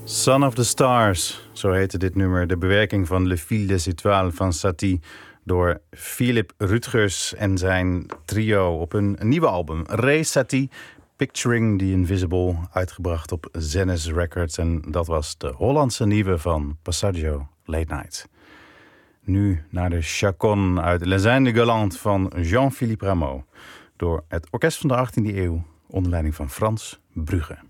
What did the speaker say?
Son of the Stars, zo heette dit nummer. De bewerking van Le Fil des Étoiles van Satie door Philip Rutgers en zijn trio op een nieuwe album. Ray Satie, Picturing the Invisible, uitgebracht op Zenith Records. En dat was de Hollandse nieuwe van Passaggio Late Night. Nu naar de Chaconne uit Les Indes Galantes van Jean-Philippe Rameau. Door het orkest van de 18e eeuw onder leiding van Frans Brugge.